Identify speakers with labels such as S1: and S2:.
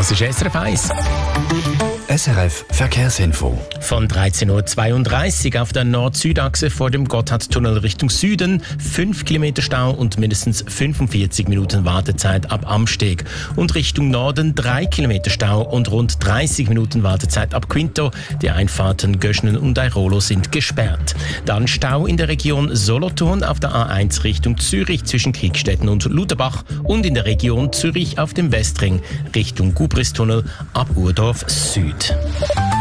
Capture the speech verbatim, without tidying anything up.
S1: Das ist S R F eins.
S2: S R F Verkehrsinfo.
S1: Von dreizehn Uhr zweiunddreißig auf der Nord-Süd-Achse vor dem Gotthardtunnel Richtung Süden. fünf Kilometer Stau und mindestens fünfundvierzig Minuten Wartezeit ab Amsteg. Und Richtung Norden drei Kilometer Stau und rund dreißig Minuten Wartezeit ab Quinto. Die Einfahrten Göschnen und Airolo sind gesperrt. Dann Stau in der Region Solothurn auf der A eins Richtung Zürich zwischen Kriegstetten und Lutherbach und in der Region Zürich auf dem Westring Richtung Gubristunnel ab Urdorf Süd.